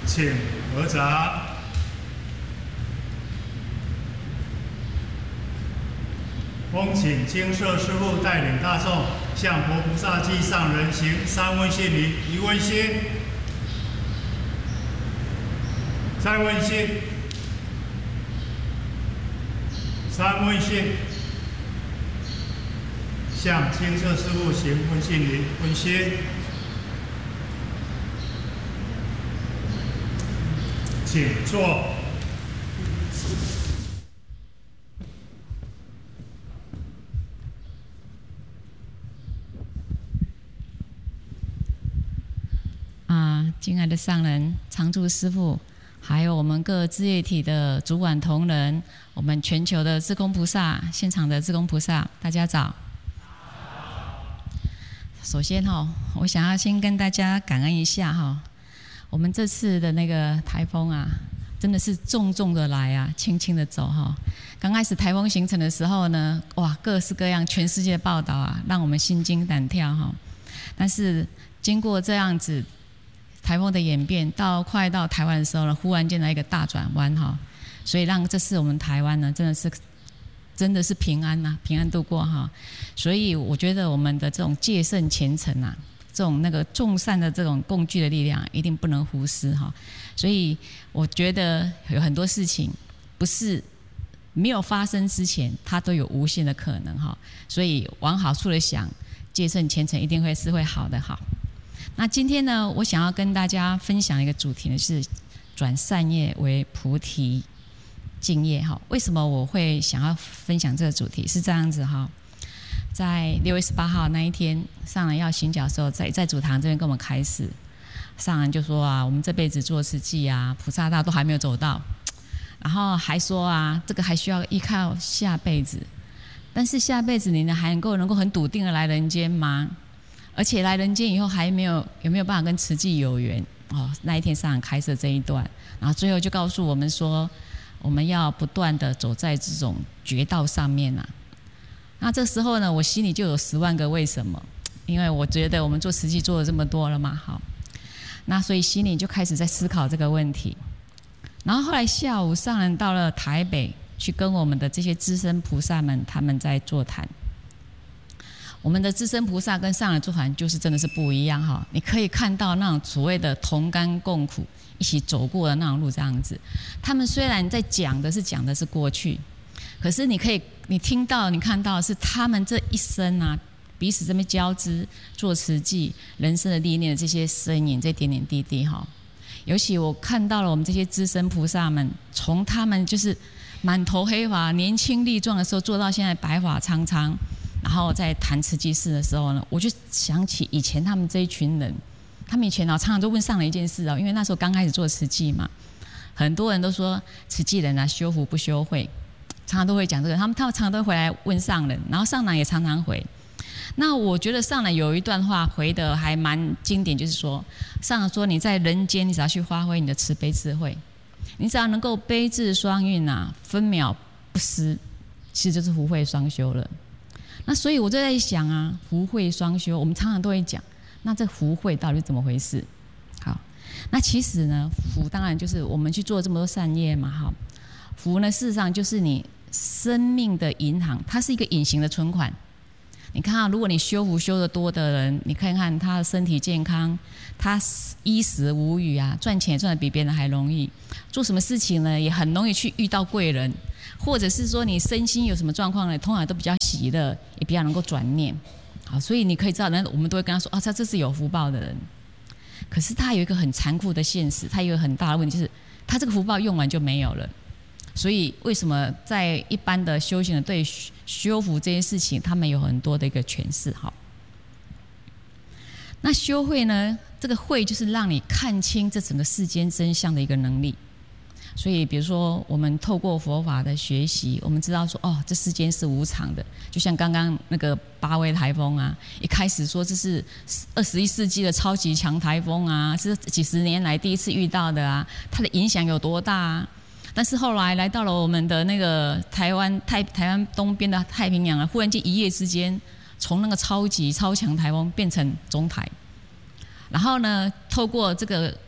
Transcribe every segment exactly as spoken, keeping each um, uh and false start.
请合掌。恭请精舍师父带领大众向佛菩萨祭上人行三问心礼，一问心，再问心，三问心，向精舍师父行问心礼，问心。请坐。 啊，敬爱的上人、常住师父，还有我们各志业体的主管同仁，我们全球的志工菩萨，现场的志工菩萨，大家早。首先哈，我想要先跟大家感恩一下哈，我们这次的那个台风啊，真的是重重的来啊，轻轻的走哈。刚开始台风形成的时候呢，哇，各式各样全世界的报道啊，让我们心惊胆跳哈。但是经过这样子台风的演变，到快到台湾的时候呢，忽然间来一个大转弯哈，所以让这次我们台湾呢，真的是真的是平安呐、啊，平安度过哈。所以我觉得我们的这种戒慎虔诚啊，这种那个众善的这种共聚的力量，一定不能忽视哈。所以我觉得有很多事情不是没有发生之前，它都有无限的可能哈。所以往好处的想，戒慎虔诚一定会是会好的哈。那今天呢，我想要跟大家分享一个主题呢，是转善业为菩提敬业哈。为什么我会想要分享这个主题？是这样子哈，在六月十八号那一天，上人要行脚的时候，在在主堂这边跟我们开示，上人就说啊，我们这辈子做慈济啊，菩萨道都还没有走到，然后还说啊，这个还需要依靠下辈子，但是下辈子你呢，还能够能够很笃定的来人间吗？而且来人间以后还没有有没有办法跟慈济有缘哦？那一天上人开设这一段，然后最后就告诉我们说，我们要不断的走在这种觉道上面啊。那这时候呢，我心里就有十万个为什么，因为我觉得我们做慈济做了这么多了嘛，好，那所以心里就开始在思考这个问题。然后后来下午上人到了台北，去跟我们的这些资深菩萨们他们在座谈。我们的资深菩萨跟上人座谈就是真的是不一样哈，你可以看到那种所谓的同甘共苦一起走过的那种路这样子。他们虽然在讲的是讲的是过去，可是你可以你听到你看到的是他们这一生啊，彼此这边交织做慈济人生的历练的这些身影，这点点滴滴哈。尤其我看到了我们这些资深菩萨们，从他们就是满头黑发年轻力壮的时候，做到现在白发苍苍。然后在谈慈济事的时候呢，我就想起以前他们这一群人，他们以前啊常常都问上人一件事啊，因为那时候刚开始做慈济嘛，很多人都说慈济人啊修福不修慧，常常都会讲这个，他们他们常常都回来问上人，然后上人也常常回。那我觉得上人有一段话回的还蛮经典，就是说上人说你在人间，你只要去发挥你的慈悲智慧，你只要能够悲智双运啊，分秒不失，其实就是福慧双修了。那所以我就在想啊，福慧双修，我们常常都会讲，那这福慧到底是怎么回事？好，那其实呢，福当然就是我们去做这么多善业嘛，哈。福呢，事实上就是你生命的银行，它是一个隐形的存款。你看啊，如果你修福修得多的人，你看看他的身体健康，他衣食无虞啊，赚钱也赚得比别人还容易，做什么事情呢，也很容易去遇到贵人。或者是说你身心有什么状况呢，通常都比较喜乐，也比较能够转念。好，所以你可以知道，人我们都会跟他说啊，他这是有福报的人。可是他有一个很残酷的现实，他有一个很大的问题，就是他这个福报用完就没有了。所以为什么在一般的修行人对修福这件事情，他们有很多的一个诠释？好，那修慧呢，这个慧就是让你看清这整个世间真相的一个能力。所以比如说我们透过佛法的学习，我们知道说哦，这世间是无常的，就像刚刚那个八威台风啊，一开始说这是二十一世纪的超级强台风啊，是几十年来第一次遇到的啊，它的影响有多大啊？但是后来来到了我们的那个台湾太台湾东边的太平洋啊，忽然间一夜之间从那个超级超强台风变成中台，然后呢透过这个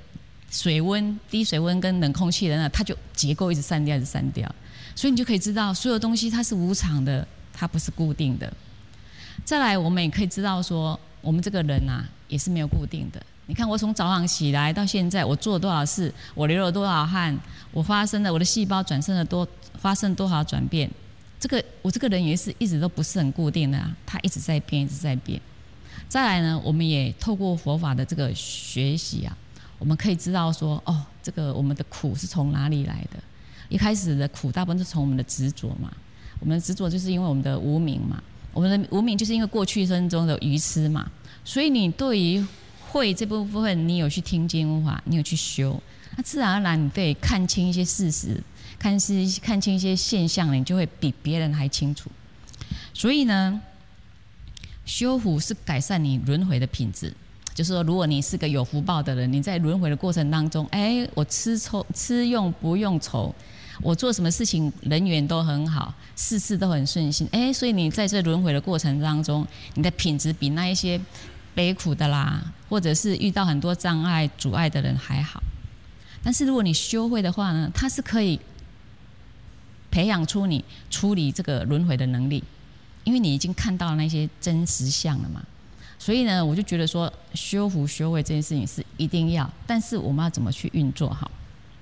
水温、低水温跟冷空气的呢，它就结构一直散掉，一直散掉。所以你就可以知道，所有东西它是无常的，它不是固定的。再来，我们也可以知道说，我们这个人啊，也是没有固定的。你看，我从早上起来到现在，我做了多少事，我流了多少汗，我发生了我的细胞转生了多，发生多少转变。这个我这个人也是一直都不是很固定的啊，它一直在变，一直在变。再来呢，我们也透过佛法的这个学习啊，我们可以知道说，哦，这个我们的苦是从哪里来的？一开始的苦大部分是从我们的执着嘛，我们的执着就是因为我们的无明嘛，我们的无明就是因为过去生中的愚痴嘛，所以你对于慧这部分，你有去听经法，你有去修，那自然而然你对看清一些事实。看是看清一些现象，你就会比别人还清楚。所以呢，修福是改善你轮回的品质。就是说，如果你是个有福报的人，你在轮回的过程当中，哎，我吃愁吃用不用愁，我做什么事情人缘都很好，事事都很顺心，哎，所以你在这轮回的过程当中，你的品质比那一些悲苦的啦，或者是遇到很多障碍阻碍的人还好。但是如果你修慧的话呢，它是可以培养出你处理这个轮回的能力，因为你已经看到那些真实相了嘛。所以呢，我就觉得说，修福修慧这件事情是一定要，但是我们要怎么去运作好？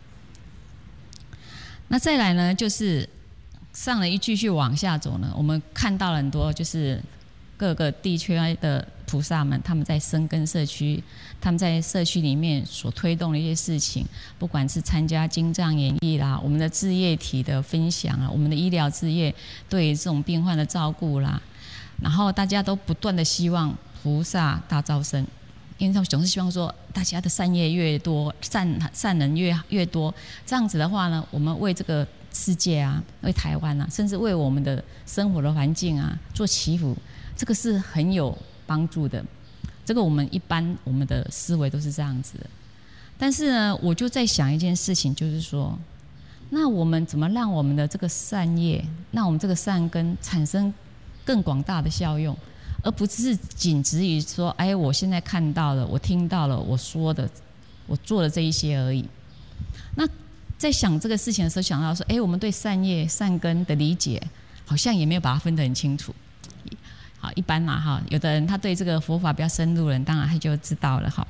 那再来呢，就是上了一继续往下走呢，我们看到了很多就是各个地区的菩萨们，他们在深耕社区，他们在社区里面所推动的一些事情，不管是参加经藏演绎啦，我们的志业体的分享啊，我们的医疗志业对这种病患的照顾啦，然后大家都不断的希望菩萨大招生，因为他们总是希望说，大家的善业越多，善善人越越多，这样子的话呢，我们为这个世界啊，为台湾啊，甚至为我们的生活的环境啊做祈福，这个是很有帮助的。这个我们一般我们的思维都是这样子的。但是呢，我就在想一件事情，就是说，那我们怎么让我们的这个善业，让我们这个善根产生更广大的效用，而不是仅止于说，哎，我现在看到了，我听到了，我说的，我做的这一些而已。那在想这个事情的时候，想到说，哎，我们对善业、善根的理解，好像也没有把它分得很清楚。好，一般嘛，哈，有的人他对这个佛法比较深入的人，当然他就知道了，哈。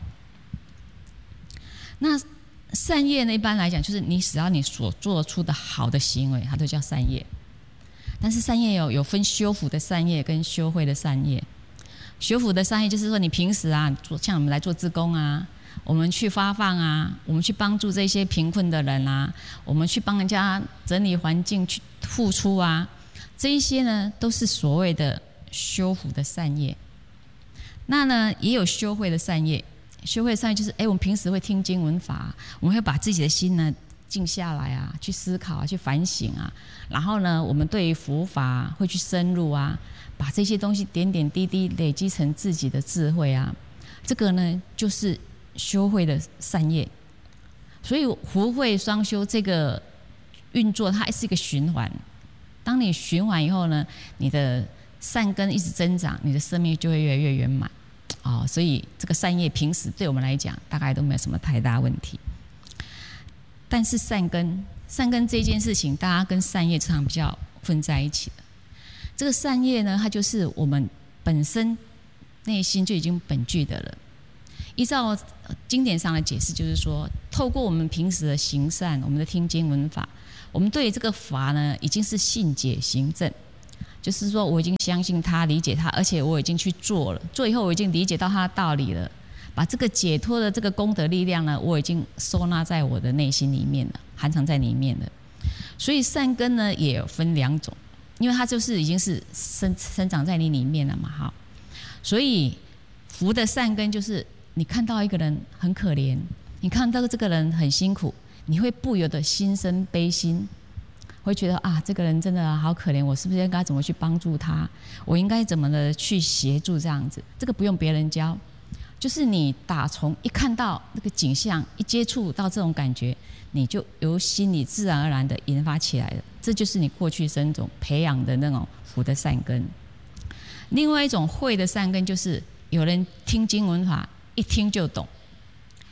那善业呢，一般来讲，就是你只要你所做出的好的行为，它都叫善业。但是善业有有分修福的善业跟修慧的善业。修福的善业就是说，你平时啊，做像我们来做志工啊，我们去发放啊，我们去帮助这些贫困的人啊，我们去帮人家整理环境去付出啊，这一些呢，都是所谓的修福的善业。那呢，也有修慧的善业。修慧的善业就是，哎，我们平时会听经闻法，我们会把自己的心呢静下来啊，去思考啊，去反省啊。然后呢，我们对于佛法会去深入啊，把这些东西点点滴滴累积成自己的智慧啊。这个呢，就是修慧的善业。所以福慧双修这个运作，它是一个循环。当你循环以后呢，你的善根一直增长，你的生命就会越来越圆满。哦，所以这个善业平时对我们来讲，大概都没有什么太大问题。但是善根，善根这件事情，大家跟善业常常比较混在一起的。这个善业呢，它就是我们本身内心就已经本具的了。依照经典上的解释，就是说，透过我们平时的行善，我们的听经闻法，我们对这个法呢，已经是信解行证。就是说，我已经相信他，理解他，而且我已经去做了。做以后，我已经理解到他的道理了。把这个解脱的这个功德力量呢，我已经收纳在我的内心里面了，含藏在里面了。所以善根呢，也有分两种，因为它就是已经是生生长在你里面了嘛，哈。所以福的善根就是你看到一个人很可怜，你看到这个人很辛苦，你会不由得心生悲心。会觉得啊，这个人真的好可怜，我是不是应该怎么去帮助他？我应该怎么的去协助这样子？这个不用别人教，就是你打从一看到那个景象，一接触到这种感觉，你就由心里自然而然的引发起来了。这就是你过去生种培养的那种福的善根。另外一种慧的善根，就是有人听经闻法一听就懂，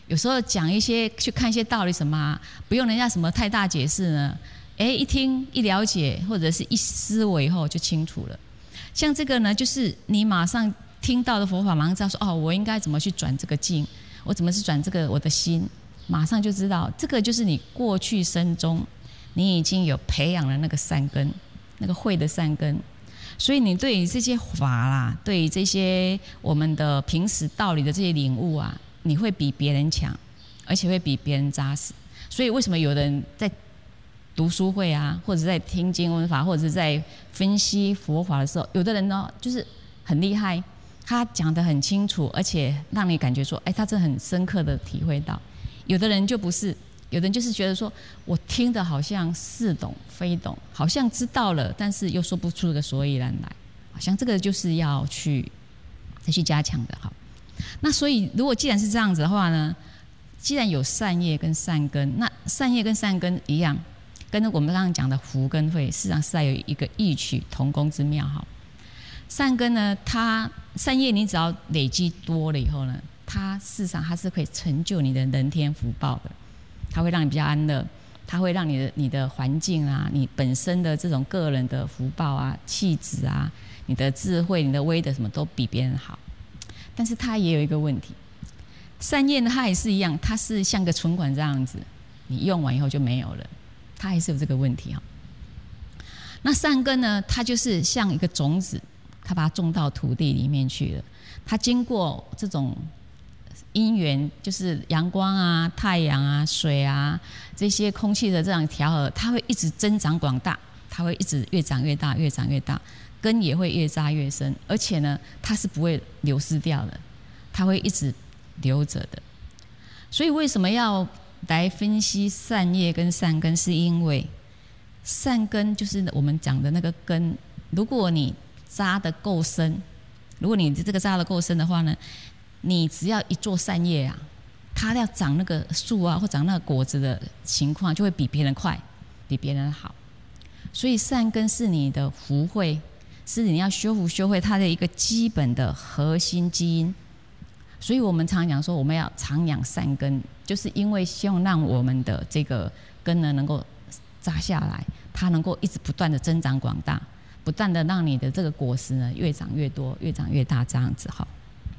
有时候讲一些去看一些道理什么、啊，不用人家什么太大解释呢，哎，一听一了解，或者是一思维后就清楚了。像这个呢，就是你马上听到的佛法，马上知道说哦，我应该怎么去转这个境，我怎么去转这个我的心，马上就知道，这个就是你过去生中你已经有培养了那个善根，那个慧的善根。所以你对于这些法啦，对于这些我们的平时道理的这些领悟啊，你会比别人强，而且会比别人扎实。所以为什么有人在读书会啊，或者在听经闻法，或者是在分析佛法的时候，有的人呢就是很厉害，他讲得很清楚，而且让你感觉说，哎，他真的很深刻的体会到。有的人就不是，有的人就是觉得说，我听的好像似懂非懂，好像知道了，但是又说不出个所以然来，好像这个就是要去再去加强的。好，那所以如果既然是这样子的话呢，既然有善业跟善根，那善业跟善根一样，跟我们刚刚讲的福跟慧，事实上是在有一个异曲同工之妙。哈，善根呢，它善业你只要累积多了以后呢，它事实上它是可以成就你的人天福报的，它会让你比较安乐，它会让你的你的环境啊，你本身的这种个人的福报啊、气质啊、你的智慧、你的威德什么都比别人好。但是它也有一个问题，善业呢，它也是一样，它是像个存款这样子，你用完以后就没有了，它还是有这个问题哈。那善根呢，它就是像一个种子，它把它种到土地里面去了，它经过这种因缘，就是阳光啊、太阳啊、水啊这些空气的这样调和，它会一直增长广大，它会一直越长越大，越长越大，根也会越扎越深，而且呢，它是不会流失掉的，它会一直留着的。所以为什么要来分析善业跟善根，是因为善根就是我们讲的那个根，如果你扎得够深，如果你这个扎得够深的话呢，你只要一做善业啊，它要长那个树啊或长那个果子的情况就会比别人快，比别人好。所以善根是你的福慧，是你要修福修慧它的一个基本的核心基因。所以我们常讲说，我们要常养善根，就是因为希望让我们的这个根呢能够扎下来，它能够一直不断的增长广大，不断的让你的这个果实呢越长越多，越长越大，这样子哈。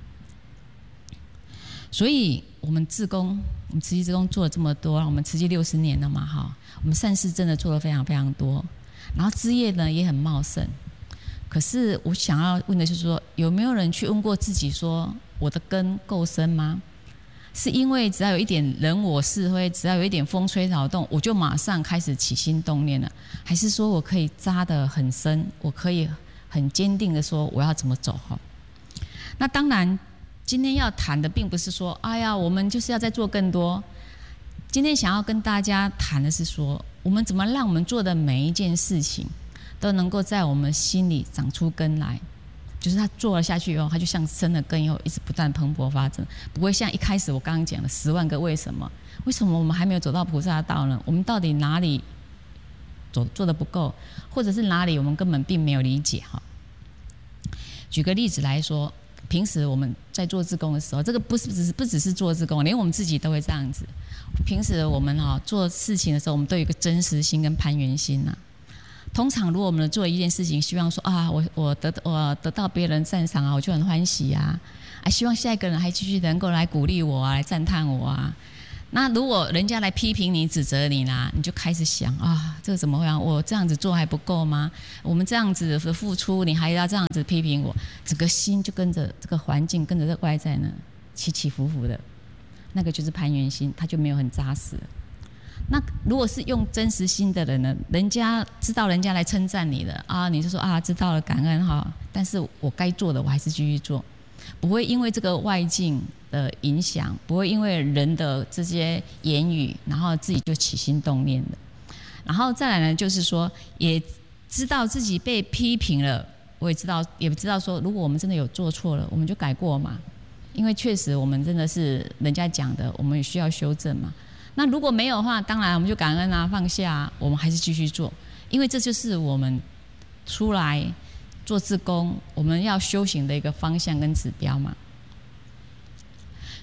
所以我们志工，我们慈济志工做了这么多，我们慈济六十年了嘛哈，我们善事真的做了非常非常多，然后枝叶呢也很茂盛。可是我想要问的就是说，有没有人去问过自己说，我的根够深吗？是因为只要有一点人我是非，只要有一点风吹草动，我就马上开始起心动念了？还是说我可以扎得很深，我可以很坚定的说我要怎么走？哈，那当然，今天要谈的并不是说，哎呀，我们就是要再做更多。今天想要跟大家谈的是说，我们怎么让我们做的每一件事情都能够在我们心里长出根来，就是他做了下去以后，他就像生了根以后，一直不断蓬勃发展，不会像一开始我刚刚讲的十万个为什么，为什么我们还没有走到菩萨道呢？我们到底哪里做做的不够，或者是哪里我们根本并没有理解哈？举个例子来说，平时我们在做志工的时候，这个不是只是不只是做志工，连我们自己都会这样子。平时我们哈做事情的时候，我们都有一个真实心跟攀缘心呐、啊。通常，如果我们做一件事情，希望说啊，我我得我得到别人赞赏啊，我就很欢喜啊，啊，希望下一个人还继续能够来鼓励我啊，来赞叹我啊。那如果人家来批评你、指责你啦，你就开始想啊，这个怎么会啊？我这样子做还不够吗？我们这样子的付出，你还要这样子批评我，整个心就跟着这个环境，跟着这个外在呢起起伏伏的，那个就是攀缘心，它就没有很扎实。那如果是用真实心的人呢，人家知道人家来称赞你了啊，你就说啊，知道了，感恩哈。但是我该做的我还是继续做，不会因为这个外境的影响，不会因为人的这些言语，然后自己就起心动念的。然后再来呢，就是说也知道自己被批评了，我也知道，也知道说，如果我们真的有做错了，我们就改过嘛。因为确实我们真的是人家讲的，我们也需要修正嘛。那如果没有的话，当然我们就感恩啊，放下啊，我们还是继续做，因为这就是我们出来做志工，我们要修行的一个方向跟指标嘛。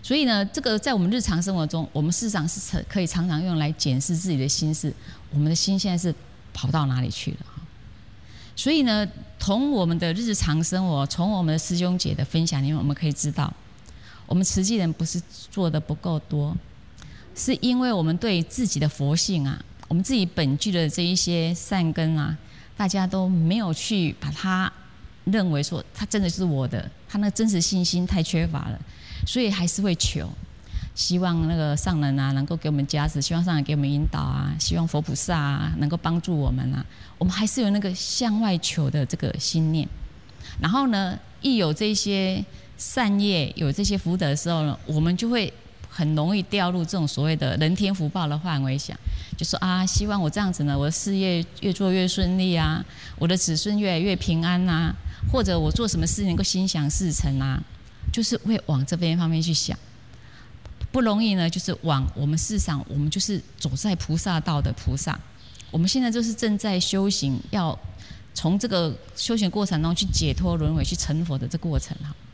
所以呢，这个在我们日常生活中，我们事实上是可以常常用来检视自己的心事，我们的心现在是跑到哪里去了？所以呢，从我们的日常生活，从我们的师兄姐的分享里面，我们可以知道，我们慈济人不是做的不够多，是因为我们对自己的佛性啊，我们自己本具的这一些善根啊，大家都没有去把它认为说它真的是我的，它那个真实信心太缺乏了，所以还是会求，希望那个上人啊能够给我们加持，希望上人给我们引导啊，希望佛菩萨啊能够帮助我们啊，我们还是有那个向外求的这个心念。然后呢，一有这些善业，有这些福德的时候呢，我们就会很容易掉入这种所谓的人天福报的范围想，就说啊，希望我这样子呢，我的事业越做越顺利啊，我的子孙越来越平安啊，或者我做什么事能够心想事成啊，就是会往这边方面去想。不容易呢，就是往我们事实上，我们就是走在菩萨道的菩萨，我们现在就是正在修行，要从这个修行过程中去解脱轮回，去成佛的这个过程哈。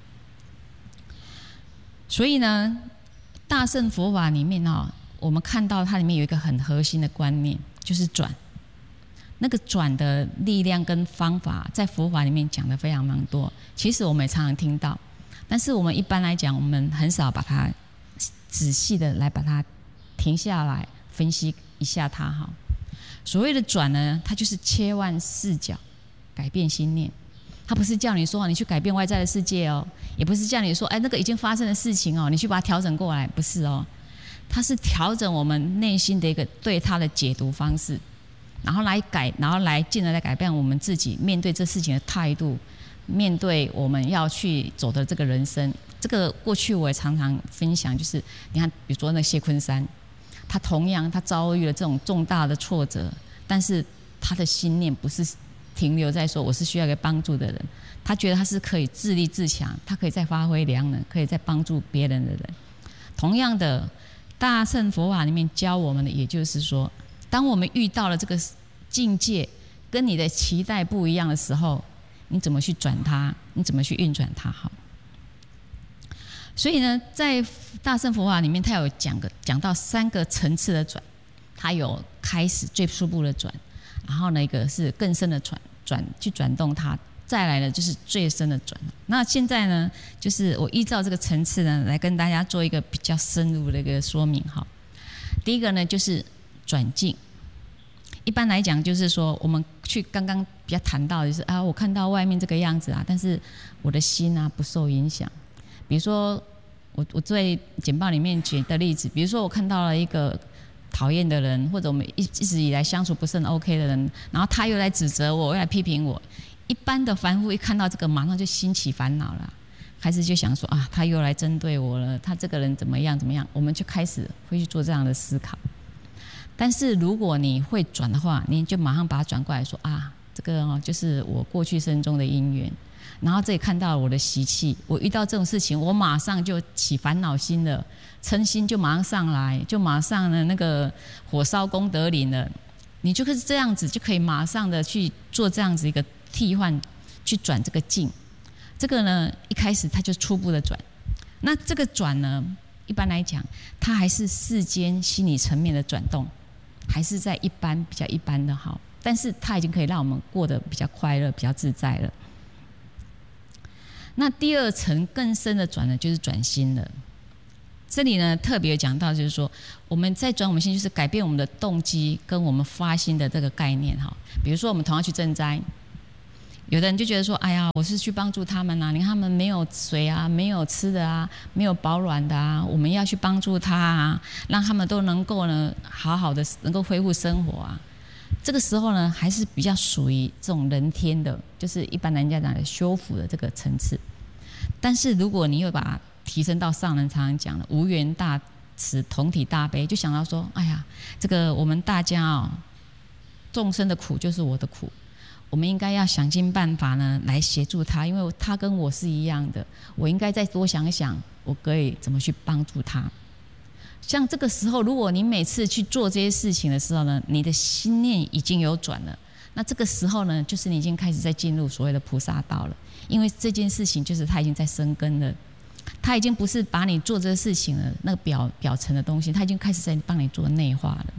所以呢，大乘佛法里面哈，我们看到它里面有一个很核心的观念，就是转。那个转的力量跟方法，在佛法里面讲的非常非常多。其实我们也常常听到，但是我们一般来讲，我们很少把它仔细的来把它停下来分析一下它哈。所谓的转呢，它就是切换视角，改变心念。它不是叫你说你去改变外在的世界哦，也不是叫你说哎那个已经发生的事情哦，你去把它调整过来，不是哦。它是调整我们内心的一个对它的解读方式，然后来改，然后来进而来改变我们自己面对这事情的态度，面对我们要去走的这个人生。这个过去我也常常分享，就是你看，比如说那谢坤山，他同样他遭遇了这种重大的挫折，但是他的心念不是停留在说我是需要一个帮助的人，他觉得他是可以自立自强，他可以再发挥良能，可以再帮助别人的人。同样的，大乘佛法里面教我们的，也就是说，当我们遇到了这个境界跟你的期待不一样的时候，你怎么去转它？你怎么去运转它？好。所以呢，在大乘佛法里面，它有讲个讲到三个层次的转，它有开始最初步的转，然后呢一个是更深的转转去转动它，再来呢就是最深的转。那现在呢，就是我依照这个层次呢来跟大家做一个比较深入的一个说明哈。第一个呢就是转境，一般来讲就是说我们去刚刚比较谈到的就是啊，我看到外面这个样子啊，但是我的心啊不受影响。比如说，我我在简报里面举的例子，比如说我看到了一个讨厌的人，或者我们一一直以来相处不是很 OK 的人，然后他又来指责我，又来批评我。一般的凡夫一看到这个，马上就兴起烦恼了，开始就想说啊，他又来针对我了，他这个人怎么样怎么样，我们就开始会去做这样的思考。但是如果你会转的话，你就马上把它转过来说啊，这个哦就是我过去生中的因缘。然后这里看到我的习气，我遇到这种事情，我马上就起烦恼心了，嗔心就马上上来，就马上呢那个火烧功德林了。你就是这样子，就可以马上的去做这样子一个替换，去转这个境。这个呢，一开始它就初步的转。那这个转呢，一般来讲，它还是世间心理层面的转动，还是在一般比较一般的好，但是它已经可以让我们过得比较快乐、比较自在了。那第二层更深的转呢，就是转心了。这里呢特别讲到，就是说我们在转我们心，就是改变我们的动机跟我们发心的这个概念哈。比如说我们同样去赈灾，有的人就觉得说，哎呀，我是去帮助他们啊，你看他们没有水啊，没有吃的啊，没有保暖的啊，我们要去帮助他啊，让他们都能够呢好好的能够恢复生活啊。这个时候呢，还是比较属于这种人天的，就是一般人家讲的修福的这个层次。但是如果你又把它提升到上人常常讲的无缘大慈、同体大悲，就想到说，哎呀，这个我们大家哦，众生的苦就是我的苦，我们应该要想尽办法呢来协助他，因为他跟我是一样的，我应该再多想一想，我可以怎么去帮助他。像这个时候，如果你每次去做这些事情的时候呢，你的心念已经有转了，那这个时候呢，就是你已经开始在进入所谓的菩萨道了，因为这件事情就是它已经在生根了。 它已经不是把你做这个事情了那个表表层的东西，它已经开始在帮你做内化了。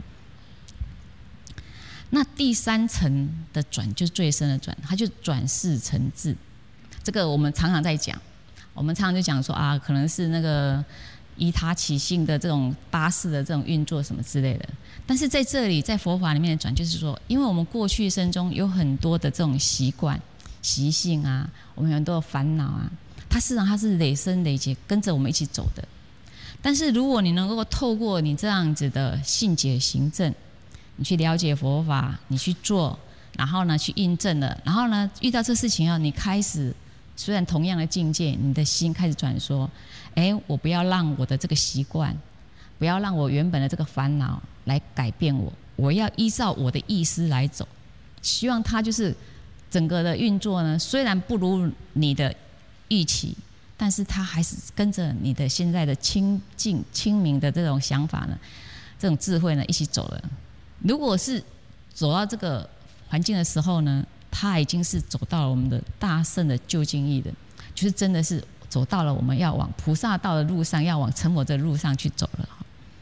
那第三层的转就是最深的转，它就转世成智。这个我们常常在讲，我们常常就讲说啊，可能是那个以他起性的这种八识的这种运作什么之类的。但是在这里，在佛法里面的转，就是说，因为我们过去生中有很多的这种习惯、习性啊，我们有很多的烦恼啊，它事实上它是累生累劫跟着我们一起走的。但是如果你能够透过你这样子的信解行证，你去了解佛法，你去做，然后呢去印证了，然后呢遇到这事情后，你开始虽然同样的境界，你的心开始转说，哎，我不要让我的这个习惯，不要让我原本的这个烦恼来改变我，我要依照我的意思来走。希望它就是整个的运作呢，虽然不如你的预期，但是它还是跟着你的现在的清净清明的这种想法呢，这种智慧呢一起走了。如果是走到这个环境的时候呢，它已经是走到了我们的大圣的究竟义的，就是真的是走到了我们要往菩萨道的路上，要往成佛的路上去走了。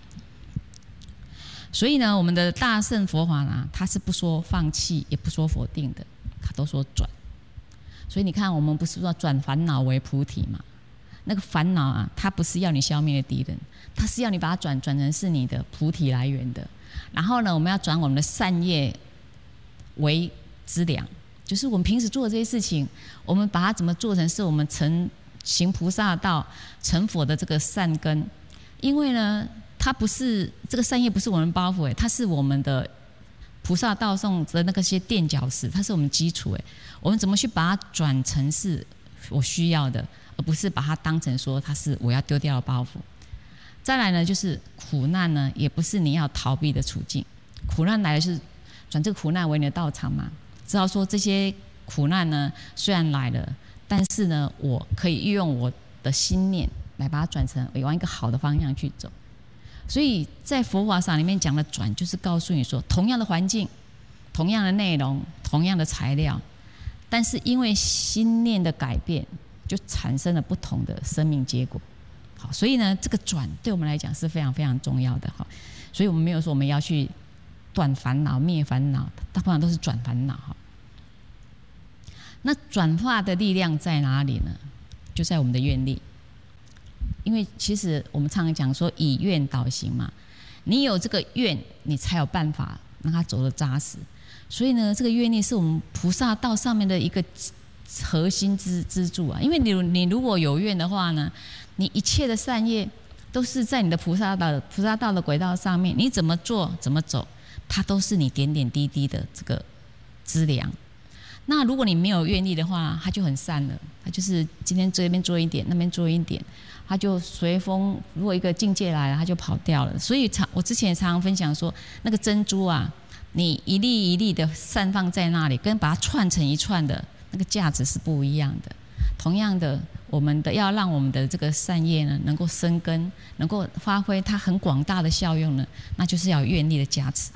所以呢，我们的大乘佛法呢，它是不说放弃，也不说否定的，它都说转。所以你看，我们不是说转烦恼为菩提嘛？那个烦恼啊，它不是要你消灭的敌人，它是要你把它转转成是你的菩提来源的。然后呢，我们要转我们的善业为资粮，就是我们平时做的这些事情，我们把它怎么做成是我们成行菩萨道、成佛的这个善根。因为呢，它不是这个善业，不是我们包袱，它是我们的菩萨道上的那个些垫脚石，它是我们基础。我们怎么去把它转成是我需要的，而不是把它当成说它是我要丢掉的包袱。再来呢，就是苦难呢，也不是你要逃避的处境。苦难来的就是转这个苦难为你的道场嘛。知道说这些苦难呢，虽然来了，但是呢，我可以运用我的心念来把它转成往一个好的方向去走。所以在佛法上里面讲的转，就是告诉你说，同样的环境、同样的内容、同样的材料，但是因为心念的改变，就产生了不同的生命结果。好，所以呢，这个转对我们来讲是非常非常重要的。好，所以我们没有说我们要去断烦恼、灭烦恼，大部分都是转烦恼。哈，那转化的力量在哪里呢？就在我们的愿力。因为其实我们常常讲说以愿导行嘛，你有这个愿，你才有办法让它走得扎实。所以呢，这个愿力是我们菩萨道上面的一个核心支支柱啊。因为你你如果有愿的话呢，你一切的善业都是在你的菩萨道菩萨道的轨道上面，你怎么做怎么走，它都是你点点滴滴的这个资粮。那如果你没有愿力的话，它就很散了，它就是今天这边做一点，那边做一点，它就随风。如果一个境界来了，它就跑掉了。所以常我之前也常常分享说，那个珍珠啊，你一粒一粒的散放在那里，跟把它串成一串的那个价值是不一样的。同样的，我们的要让我们的这个善业呢，能够生根，能够发挥它很广大的效用呢，那就是要有愿力的加持。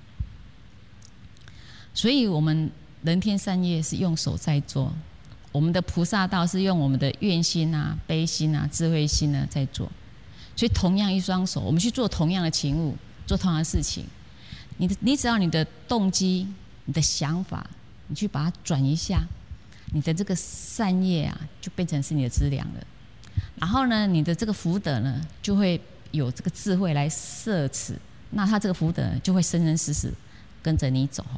所以我们人天善业是用手在做，我们的菩萨道是用我们的愿心啊、悲心啊、智慧心呢在做。所以同样一双手，我们去做同样的勤务，做同样的事情，你的你只要你的动机、你的想法，你去把它转一下，你的这个善业啊，就变成是你的资粮了。然后呢，你的这个福德呢，就会有这个智慧来摄持，那他这个福德就会生生世世跟着你走。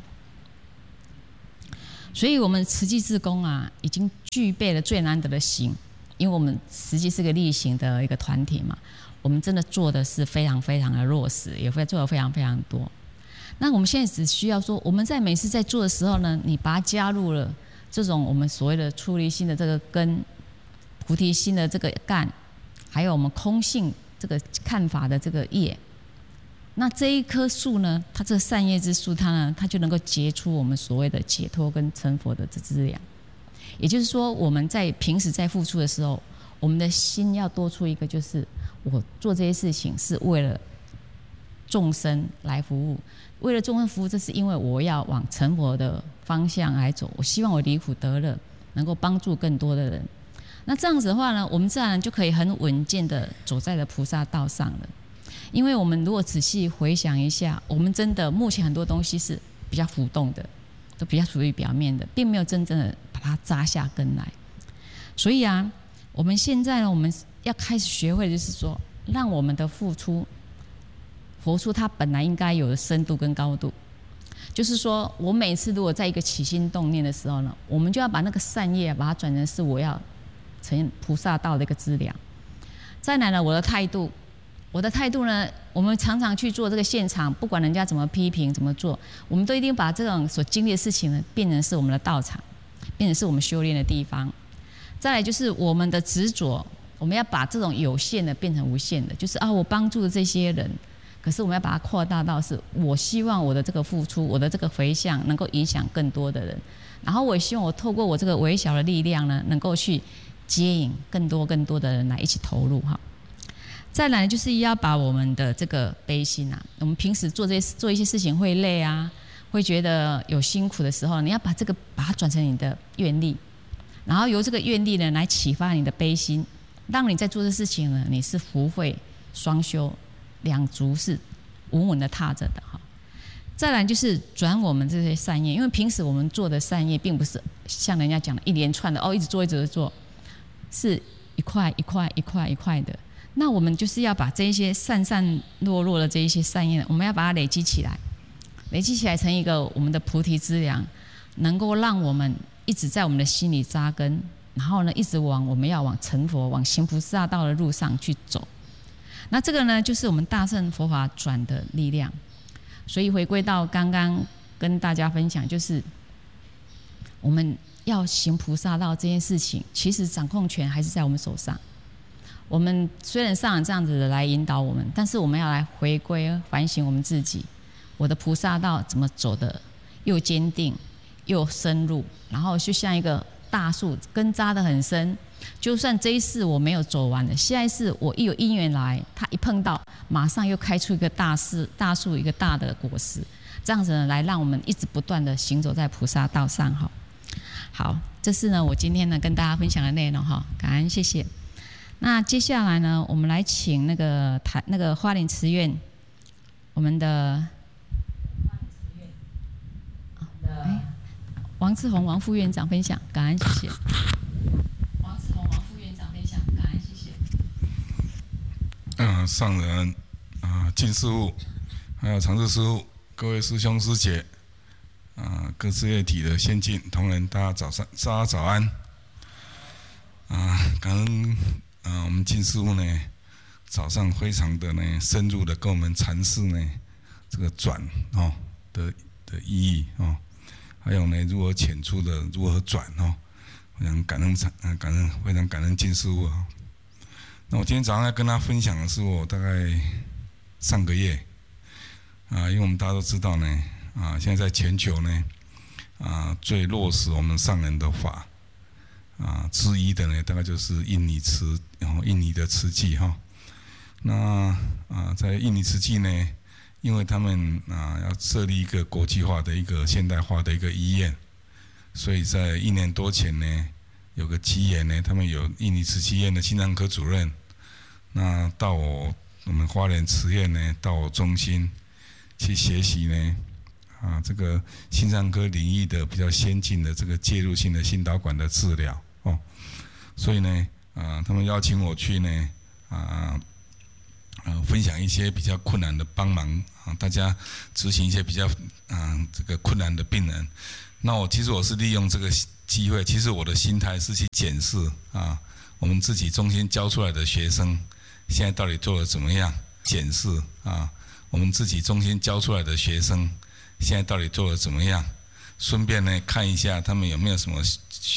所以我们慈济志工啊，已经具备了最难得的行，因为我们实际是个力行的一个团体嘛，我们真的做的是非常非常的落实，也会做的非常非常多。那我们现在只需要说，我们在每次在做的时候呢，你把它加入了这种我们所谓的出离心的这个根、菩提心的这个干，还有我们空性这个看法的这个业。那这一棵树呢，它这个善业之树，它呢，它就能够结出我们所谓的解脱跟成佛的这资粮。也就是说，我们在平时在付出的时候，我们的心要多出一个，就是我做这些事情是为了众生来服务，为了众生服务，这是因为我要往成佛的方向来走。我希望我离苦得乐，能够帮助更多的人。 那这样子的话呢，我们自然就可以很稳健的走在了菩萨道上了。因为我们如果仔细回想一下，我们真的目前很多东西是比较浮动的，都比较属于表面的，并没有真正的把它扎下根来。所以啊，我们现在呢，我们要开始学会的就是说，让我们的付出活出它本来应该有的深度跟高度。就是说我每次如果在一个起心动念的时候呢，我们就要把那个善业把它转成是我要成菩萨道的一个资粮。再来呢，我的态度，我的态度呢，我们常常去做这个现场，不管人家怎么批评怎么做，我们都一定把这种所经历的事情呢，变成是我们的道场，变成是我们修炼的地方。再来就是我们的执着，我们要把这种有限的变成无限的，就是啊，我帮助了这些人，可是我们要把它扩大到是我希望我的这个付出，我的这个回向能够影响更多的人，然后我也希望我透过我这个微小的力量呢，能够去接引更多更多的人来一起投入哈。再来就是要把我们的这个悲心啊，我们平时做这些做一些事情会累啊，会觉得有辛苦的时候，你要把这个把它转成你的愿力，然后由这个愿力呢来启发你的悲心，让你在做这事情呢，你是福慧双修，两足是稳稳的踏着的哈。再来就是转我们这些善业，因为平时我们做的善业，并不是像人家讲的一连串的哦，一直做一直做，是一块一块一块一块的。那我们就是要把这一些散散落落的这一些善业，我们要把它累积起来，累积起来成一个我们的菩提资粮，能够让我们一直在我们的心里扎根，然后呢，一直往我们要往成佛、往行菩萨道的路上去走。那这个呢，就是我们大乘佛法转的力量。所以回归到刚刚跟大家分享，就是我们要行菩萨道这件事情，其实掌控权还是在我们手上。我们虽然上人这样子的来引导我们，但是我们要来回归反省我们自己，我的菩萨道怎么走的又坚定又深入，然后就像一个大树根扎得很深，就算这一世我没有走完的，下一世我一有因缘来，它一碰到，马上又开出一个大树，大树一个大的果实，这样子呢，来让我们一直不断的行走在菩萨道上哈。好，这是呢我今天呢跟大家分享的内容哈，感恩谢谢。那接下来呢，我们来请那个台那个花莲慈院我们的哎王志宏王副院长分享，感恩谢谢。王志宏王副院长分享，感恩谢谢。 嗯、呃，上人啊、呃，靳师父，还有常志师父，各位师兄师姐，啊、呃，各事业体的先进同仁，大家早上，大家早安。啊、呃，感恩啊、呃，我们靳师父呢，早上非常的呢深入的跟我们阐释呢这个转哦的的意义哦。还有呢，如何遣出的，如何转哦，非常感恩，感恩，非常感恩靳师父啊。那我今天早上要跟他分享的是我大概上个月啊，因为我们大家都知道呢啊，现在在全球呢啊，最落实我们上人的法啊之一的呢，大概就是印尼慈，然后印尼的慈济哈。那啊，在印尼慈济呢，因为他们啊要设立一个国际化的一个现代化的一个医院，所以在一年多前呢，有个机缘呢，他们有印尼慈济医院的心脏科主任，那到我我们花莲慈院呢，到我中心去学习呢，啊这个心脏科领域的比较先进的这个介入性的心导管的治疗哦，所以呢，啊他们邀请我去呢，啊。呃，分享一些比较困难的帮忙啊，大家执行一些比较啊这个困难的病人。那我其实我是利用这个机会，其实我的心态是去检视啊，我们自己中心教出来的学生现在到底做得怎么样？检视啊，我们自己中心教出来的学生现在到底做得怎么样？顺便呢看一下他们有没有什么